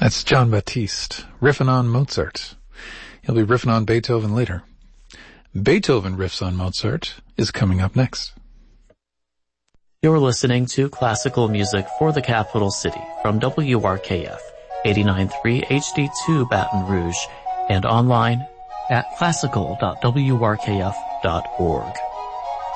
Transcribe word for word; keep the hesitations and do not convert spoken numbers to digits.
That's John Batiste, riffing on Mozart. He'll be riffing on Beethoven later. Beethoven riffs on Mozart is coming up next. You're listening to Classical Music for the Capital City from W R K F, eighty-nine point three H D two Baton Rouge, and online at classical dot w r k f dot org.